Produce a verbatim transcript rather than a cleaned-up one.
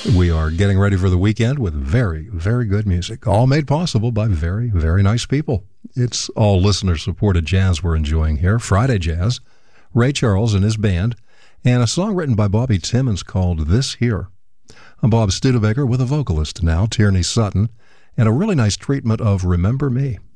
We are getting ready for the weekend with very, very good music, all made possible by very, very nice people. It's all listener-supported jazz we're enjoying here. Friday Jazz, Ray Charles and his band, and a song written by Bobby Timmons called This Here. I'm Bob Studebaker with a vocalist now, Tierney Sutton, and a really nice treatment of Remember Me.